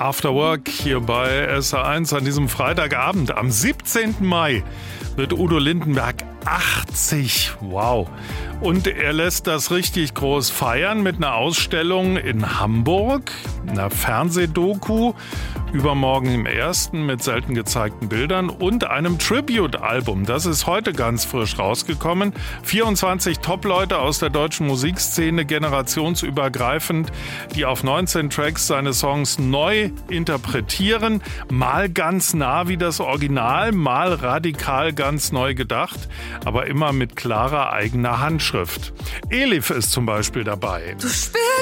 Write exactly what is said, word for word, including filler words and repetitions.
After Work hier bei S R eins an diesem Freitagabend. Am siebzehnten Mai wird Udo Lindenberg achtzig. Wow. Und er lässt das richtig groß feiern mit einer Ausstellung in Hamburg, einer Fernsehdoku, übermorgen im ersten mit selten gezeigten Bildern und einem Tribute-Album. Das ist heute ganz frisch rausgekommen. vierundzwanzig Top-Leute aus der deutschen Musikszene, generationsübergreifend, die auf neunzehn Tracks seine Songs neu interpretieren. Mal ganz nah wie das Original, mal radikal ganz neu gedacht, aber immer mit klarer eigener Handschrift. Elif ist zum Beispiel dabei. Du spielst